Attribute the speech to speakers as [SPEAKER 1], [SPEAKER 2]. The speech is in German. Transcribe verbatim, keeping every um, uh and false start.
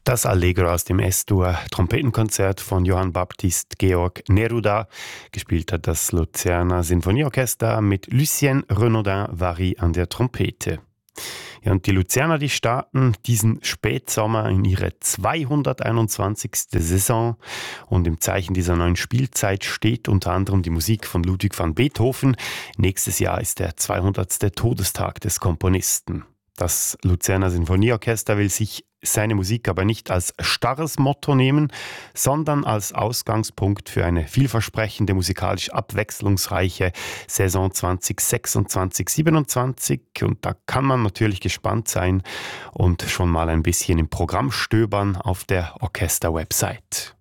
[SPEAKER 1] Das Allegro aus dem S-Dur Trompetenkonzert von Johann Baptist Georg Neruda. Gespielt hat das Luzerner Sinfonieorchester mit Lucien Renaudin-Vary an der Trompete. Ja, und die Luzerner, die starten diesen Spätsommer in ihre zweihunderteinundzwanzigste Saison. Und im Zeichen dieser neuen Spielzeit steht unter anderem die Musik von Ludwig van Beethoven. Nächstes Jahr ist der zweihundertste Todestag des Komponisten. Das Luzerner Sinfonieorchester will sich seine Musik aber nicht als starres Motto nehmen, sondern als Ausgangspunkt für eine vielversprechende, musikalisch abwechslungsreiche Saison zwanzig sechsundzwanzig siebenundzwanzig. Und da kann man natürlich gespannt sein und schon mal ein bisschen im Programm stöbern auf der Orchester-Website.